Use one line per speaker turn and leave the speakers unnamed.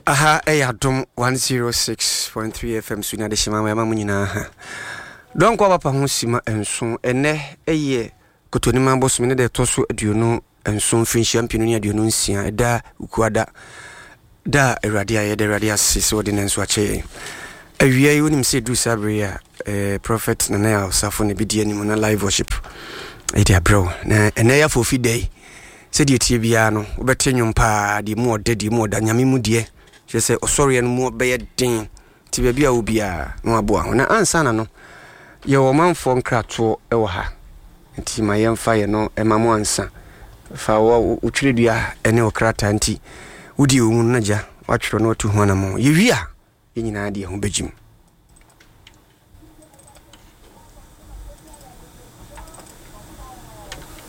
Aha, Adom 106.3 FM Sunya de Shima Mama Munina. Don't go up on Sima and soon, and ne a year. Cotonima boss minute de Tosu Duno and soon fin champion Dununcia, da Uquada da Eradia, the Radia Sis ordinance watche. A year you say do Sabria, prophet Nanea, Safon Bidian live worship. Edia bro, and air for feed day. Said you Tibiano, Bertinium pa, the more dead, more than Yamimu dear. She said, oh, sorry, and more bad thing. Tibia will be a no boy. When I answer, no, your man from Crato, Oha. And my young fire, no, and my answer. For Utridia, and no crat auntie. Would you, Naja, watch or no to one more? You are in an idea, Home Bejim.